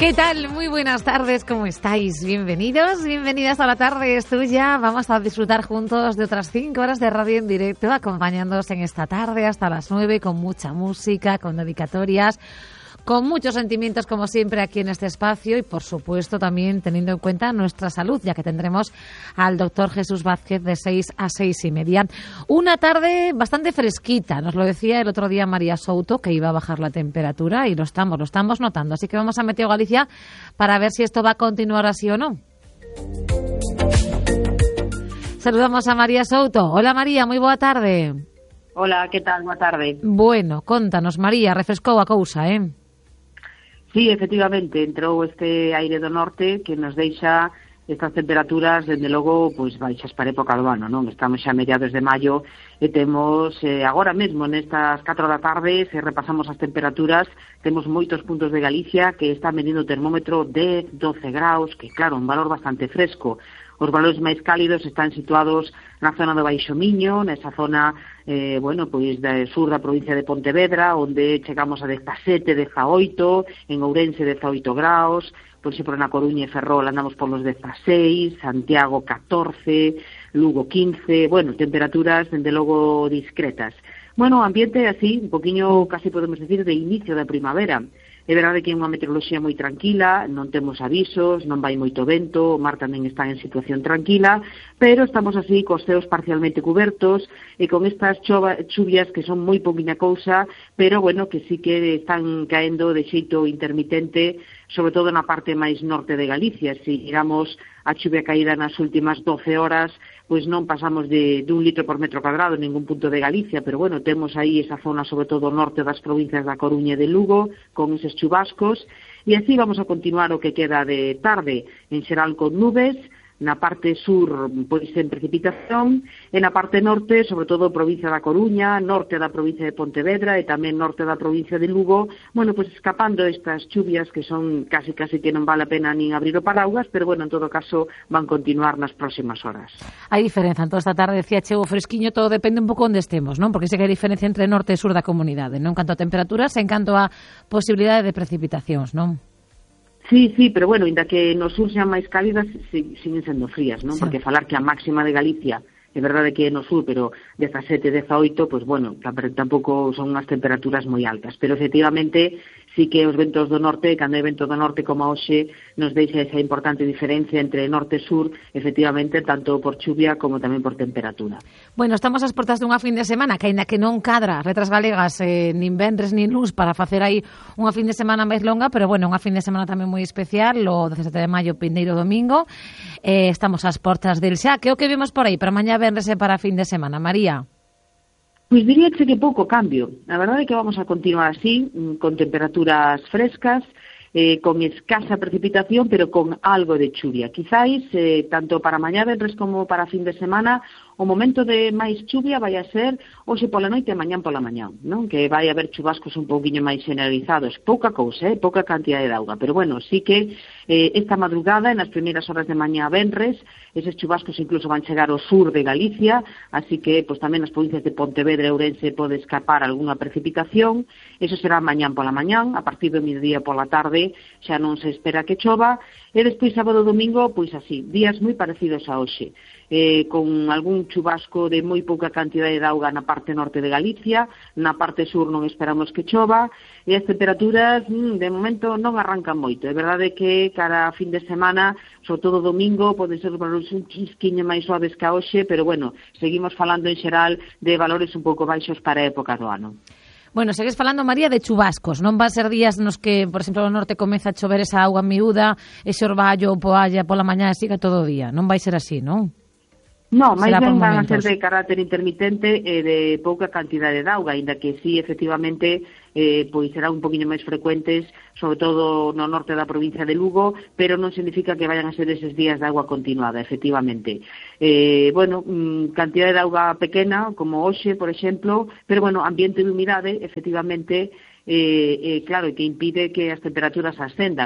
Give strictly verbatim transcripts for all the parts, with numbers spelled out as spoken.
¿Qué tal? Muy buenas tardes, ¿cómo estáis? Bienvenidos, bienvenidas a La Tarde es Tuya. Vamos a disfrutar juntos de otras cinco horas de radio en directo, acompañándoos en esta tarde hasta las nueve con mucha música, con dedicatorias, con muchos sentimientos como siempre aquí en este espacio y por supuesto también teniendo en cuenta nuestra salud, ya que tendremos al doctor Jesús Vázquez de seis a seis y media. Una tarde bastante fresquita, nos lo decía el otro día María Souto, que iba a bajar la temperatura y lo estamos, lo estamos notando. Así que vamos a Meteo Galicia para ver si esto va a continuar así o no. Saludamos a María Souto. Hola María, moi boa tarde. Hola, que tal? Boa tarde. Bueno, contanos María, refrescou a cousa, eh? Sí, efectivamente, entrou este aire do norte que nos deixa estas temperaturas, dende logo, pois baixas para época do ano, non? Estamos xa a mediados de maio e temos, eh, agora mesmo, nestas catro da tarde, se repasamos as temperaturas, temos moitos puntos de Galicia que están medindo o termómetro dez, doce graus, que claro, un valor bastante fresco. Os valores máis cálidos están situados na zona do Baixo Miño, nesa zona, eh, bueno, pois do sur da provincia de Pontevedra, onde chegamos a dezasete, dezaoito, en Ourense dezaoito graus, por exemplo, na Coruña e Ferrol andamos polos dezaseis, Santiago catorce, Lugo quince, bueno, temperaturas, dende logo, discretas. Bueno, ambiente así, un poquinho, casi podemos decir, de inicio da primavera. É verdade que é unha meteoroloxía moi tranquila, non temos avisos, non vai moito vento, o mar tamén está en situación tranquila, pero estamos así cos ceos parcialmente cubertos e con estas chova, chuvias que son moi poquinha cousa, pero bueno, que sí que están caendo de xeito intermitente, sobre todo na parte máis norte de Galicia. Si miramos a chuvia caída nas últimas doce horas, pois non pasamos de, de un litro por metro cuadrado en ningún punto de Galicia, pero bueno, temos aí esa zona, sobre todo norte das provincias da Coruña e de Lugo, con eses chubascos, e así vamos a continuar o que queda de tarde, en xeral con nubes, na parte sur, pois en precipitación, e na parte norte, sobre todo provincia da Coruña, norte da provincia de Pontevedra e tamén norte da provincia de Lugo, bueno, pois escapando estas chuvias que son casi casi que non vale a pena nin abrir o paraugas, pero bueno, en todo caso van continuar nas próximas horas. Hai diferenza, entón esta tarde decía chego fresquiño, todo depende un pouco onde estemos, non? Porque sei que hai diferencia entre norte e sur da comunidade, non? En canto a temperaturas e en canto a posibilidade de precipitacións, non? Sí, sí, pero bueno, inda que nos sur sean máis cálidas, sí, siguen sendo frías, non? Sí. Porque falar que a máxima de Galicia, é verdade que é no sur, pero dezasete, dezaoito, pues bueno, tampouco son unhas temperaturas moi altas, pero efectivamente sí que os ventos do norte, cando hai vento do norte como hoxe, nos deixa esa importante diferencia entre norte e sur, efectivamente, tanto por chuvia como tamén por temperatura. Bueno, estamos ás portas dunha fin de semana, que aínda que non cadra Letras Galegas eh, nin venres nin luns para facer aí unha fin de semana máis longa, pero bueno, unha fin de semana tamén moi especial, o dezasete de maio, Pindeiro Domingo. Eh, estamos ás portas del xa. Que o que vemos por aí para mañá venres e para fin de semana, María? Pois diríache que pouco cambio. A verdade é que vamos a continuar así, con temperaturas frescas, eh, con escasa precipitación, pero con algo de chuvia. Quizáis, eh, tanto para mañá venres como para fin de semana, o momento de máis chuvia vai a ser hoxe pola noite e mañán pola mañán, non? Que vai haber chubascos un pouquiño máis generalizados, pouca cousa, eh? pouca cantidade de auga, pero bueno, sí que eh, esta madrugada, nas primeiras horas de mañá venres, eses chubascos incluso van chegar ao sur de Galicia, así que pues, tamén nas provincias de Pontevedra e Ourense pode escapar algunha precipitación. Eso será mañán pola mañán, a partir do mediodía pola tarde xa non se espera que chova, e despois sábado e domingo, pois así, días moi parecidos a hoxe. Eh, con algún chubasco de moi pouca cantidade de auga na parte norte de Galicia, na parte sur non esperamos que chova, e as temperaturas mm, de momento non arrancan moito. É verdade que cara a fin de semana, sobre todo domingo, pode ser valores un chisquiño máis suaves que a hoxe, pero bueno, seguimos falando en xeral de valores un pouco baixos para a época do ano. Bueno, segues falando, María, de chubascos. Non van ser días nos que, por exemplo, no norte comeza a chover esa auga miúda, ese orballo, poalla, pola mañá e siga todo o día. Non vai ser así, non? No, máis ben van a ser de carácter intermitente e de pouca cantidade de auga, ainda que sí, efectivamente, eh, pois serán un poquinho máis frecuentes, sobre todo no norte da provincia de Lugo, pero non significa que vayan a ser eses días de agua continuada, efectivamente. Eh, bueno, mm, cantidade de auga pequena, como hoxe, por exemplo, pero bueno, ambiente de humidade, efectivamente, eh, eh, claro, que impide que as temperaturas ascendan.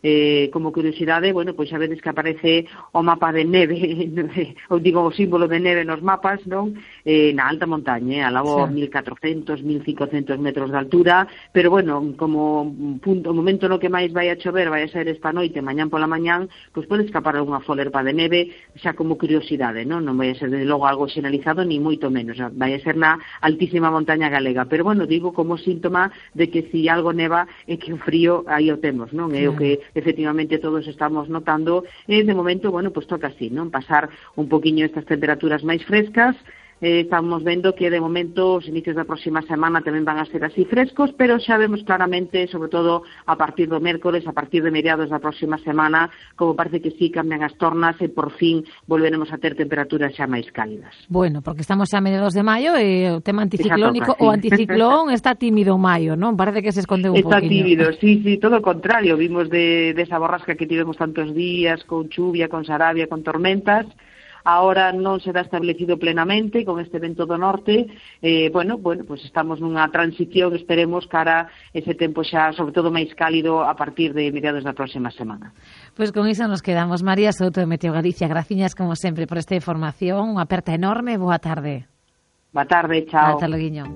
Eh, como curiosidade, bueno, pois a veces que aparece o mapa de neve, ou digo o símbolo de neve nos mapas, non? Eh, na alta montaña, eh, a lavo sí. mil catrocentos, mil cincocentos metros de altura, pero bueno, como punto, o momento no que máis vai a chover, vai a ser esta noite, mañán pola mañán, pois pode escapar algunha folerpa de neve, xa como curiosidade, non? Non vai a ser de logo algo xenalizado, ni moito menos, vai a ser na altísima montaña galega, pero bueno, digo como síntoma de que si algo neva é que o frío aí o temos, non? É o que efectivamente todos estamos notando, e de momento, bueno, pues toca así, non? Pasar un poquinho estas temperaturas máis frescas. Eh, estamos vendo que de momento os inicios da próxima semana tamén van a ser así frescos, pero xa vemos claramente, sobre todo a partir do mércoles, a partir de mediados da próxima semana, como parece que sí cambian as tornas e por fin volveremos a ter temperaturas xa máis cálidas. Bueno, porque estamos xa a mediados de maio e o tema anticiclónico toca, sí. O anticiclón está tímido maio, non? Parece que se esconde un está poquinho. Está tímido, sí, sí, todo o contrario. Vimos de, de esa borrasca que tivemos tantos días, con chuvia, con sarabia, con tormentas. Ahora non se dá establecido plenamente con este vento do norte, eh, bueno, bueno, pues estamos nunha transición, esperemos, cara ese tempo xa, sobre todo máis cálido a partir de mediados da próxima semana. Pois pues con iso nos quedamos. María Souto de Meteo Galicia, graciñas como sempre por esta información, unha aperta enorme, boa tarde. Boa tarde, chao. Ata loguiño.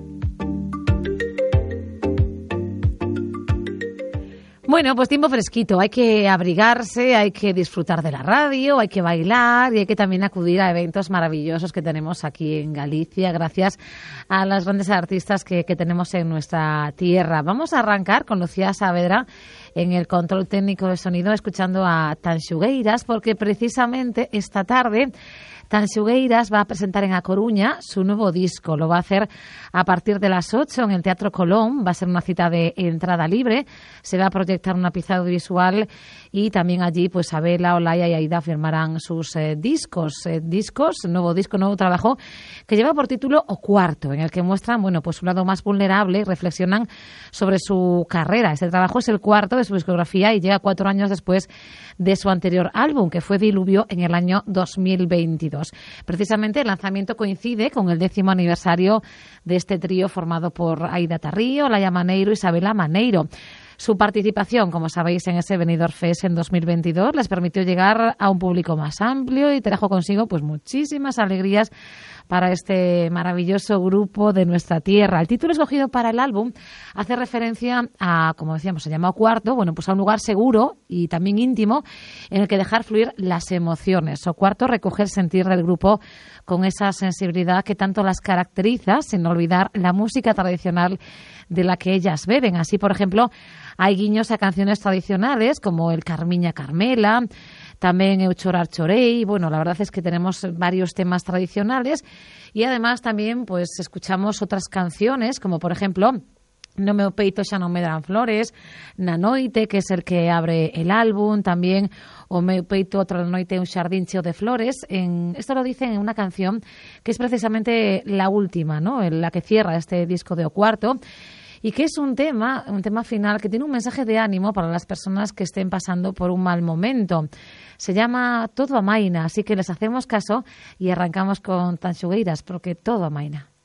Bueno, pues tiempo fresquito, hay que abrigarse, hay que disfrutar de la radio, hay que bailar y hay que también acudir a eventos maravillosos que tenemos aquí en Galicia, gracias a las grandes artistas que, que tenemos en nuestra tierra. Vamos a arrancar con Lucía Saavedra en el control técnico de sonido, escuchando a Tanxugueiras, porque precisamente esta tarde Tanxugueiras va a presentar en A Coruña su nuevo disco. Lo va a hacer a partir de las ocho en el Teatro Colón. Va a ser una cita de entrada libre. Se va a proyectar una pieza audiovisual y también allí pues Abela, Olaya y Aida firmarán sus eh, discos. Eh, discos, nuevo disco, nuevo trabajo que lleva por título O Cuarto, en el que muestran bueno, pues su lado más vulnerable y reflexionan sobre su carrera. Este trabajo es el cuarto de su discografía y llega cuatro años después de su anterior álbum, que fue Diluvio en el año dos mil veintidós. Precisamente el lanzamiento coincide con el décimo aniversario de este trío formado por Aida Tarrío, Olaya Maneiro y Isabela Maneiro. Su participación, como sabéis, en ese Benidorm Fest en dos mil veintidós les permitió llegar a un público más amplio y trajo consigo pues muchísimas alegrías para este maravilloso grupo de nuestra tierra. El título escogido para el álbum hace referencia a, como decíamos, se llama Cuarto, bueno, pues a un lugar seguro y también íntimo en el que dejar fluir las emociones. O Cuarto recoge el sentir del grupo con esa sensibilidad que tanto las caracteriza, sin olvidar la música tradicional de la que ellas beben. Así, por ejemplo, hay guiños a canciones tradicionales como el Carmiña Carmela, también Eu Chorar Chorei. Bueno, la verdad es que tenemos varios temas tradicionales y además también pues escuchamos otras canciones como por ejemplo No meu peito xa non me dan flores, Na noite, que es el que abre el álbum, también O meu peito outra noite un xardín cheo de flores. En, esto lo dicen en una canción que es precisamente la última, ¿no? En la que cierra este disco de O Cuarto. Y que es un tema, un tema final que tiene un mensaje de ánimo para las personas que estén pasando por un mal momento. Se llama Todo amaina, así que les hacemos caso y arrancamos con Tanxugueiras, porque todo amaina.